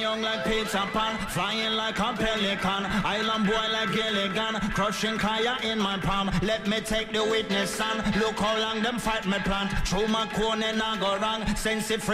young like Peter Pan, flying like a pelican, island boy like Gilligan, crushing Kaya in my palm. Let me take the witness stand. Look how long them fight me plant. Through my corner, I go wrong. Sense it.